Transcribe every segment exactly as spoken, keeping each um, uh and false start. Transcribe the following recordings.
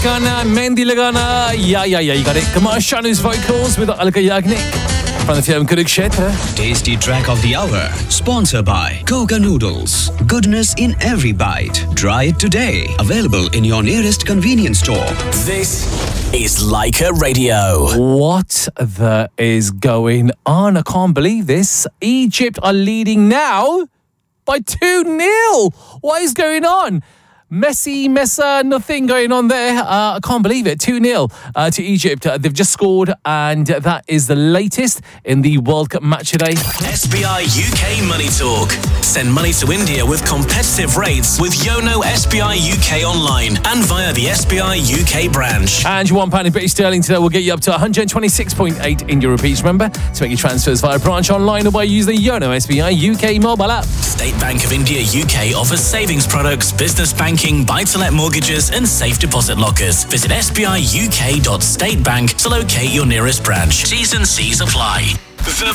Kana, Mendi Lagana, yeah, yeah, yeah, you got it. Kamal Shanu's vocals with Alka Yagnik from the film Kurukshetra. Tasty track of the hour, sponsored by Koga Noodles. Goodness in every bite. Try it today. Available in your nearest convenience store. This is Leica Radio. What the is going on? I can't believe this. Egypt are leading now by two nil. What is going on? Messi, Messa, nothing going on there. Uh, I can't believe it. two nil uh, to Egypt. Uh, they've just scored, and that is the latest in the World Cup match today. S B I U K Money Talk. Send money to India with competitive rates with Yono S B I U K online and via the S B I U K branch. And your one pound in British sterling today will get you up to one hundred twenty-six point eight India rupees. Remember to make your transfers via branch online or by using the Yono S B I U K mobile app. State Bank of India U K offers savings products, business banking, buy-to-let mortgages and safe deposit lockers. Visit s b i u k dot state bank to locate your nearest branch. T's and C's apply. The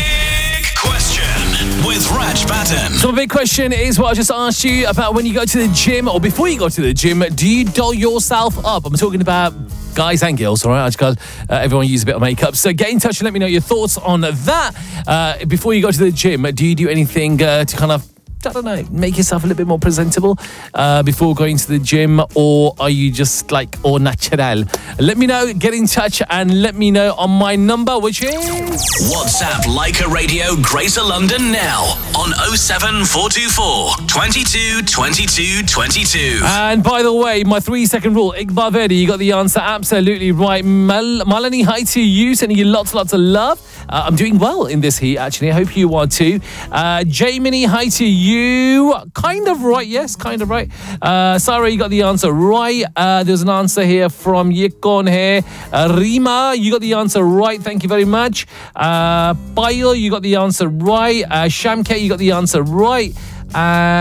Big Question with Raj Batten. So the big question is what I just asked you about when you go to the gym or before you go to the gym. Do you doll yourself up? I'm talking about guys and girls, all right? Because uh, everyone uses a bit of makeup. So get in touch and let me know your thoughts on that. Uh, before you go to the gym, do you do anything uh, to kind of, I don't know, make yourself a little bit more presentable uh, before going to the gym, or are you just like au natural? Let me know, get in touch and let me know on my number, which is WhatsApp Leica Radio Greater London now on oh seven four two four, two two, two two, two two. And by the way, my three second rule, Iqbal Verdi, you got the answer absolutely right. Mal- Malini, hi to you, sending you lots, lots of love. Uh, I'm doing well in this heat, actually. I hope you are too. Uh, Jamie, hi to you. Kind of right, yes, kind of right. Uh, Sarah, you got the answer right. Uh, there's an answer here from Yikon here. Uh, Rima, you got the answer right. Thank you very much. Uh, Bayo, you got the answer right. Uh, Shamke, you got the answer right. Uh,